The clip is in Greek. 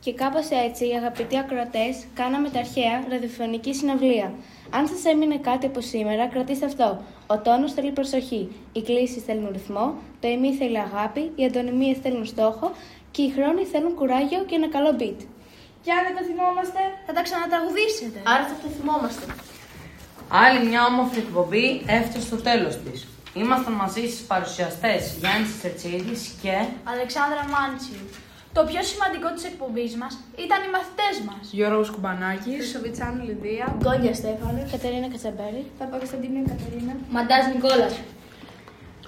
Και κάπως έτσι, αγαπητοί ακροατές, κάναμε τα αρχαία ραδιοφωνική συναυλία. Αν σας έμεινε κάτι από σήμερα, κρατήστε αυτό. Ο τόνος θέλει προσοχή, οι κλίσεις θέλουν ρυθμό, το ημί θέλει αγάπη, οι αντωνυμίες θέλουν στόχο και οι χρόνοι θέλουν κουράγιο και ένα καλό beat. Και αν δεν το θυμόμαστε, θα τα ξανατραγουδήσετε. Άρα θα το θυμόμαστε. Άλλη μια όμορφη εκπομπή έφτασε στο τέλος της. Ήμασταν μαζί στις παρουσιαστές Γιάννης Τερτσίδης και Αλεξάνδρα Μάντσιου. Το πιο σημαντικό της εκπομπής μας ήταν οι μαθητές μας. Γιώργος Κουμπανάκης, Χρυσοβιτσάνου Λιδία, Γκόνια Στέφανος, Κατερίνα Κατσαμπέρη, Παπακοσταντίνου Κατερίνα. Μαντάς Νικόλας.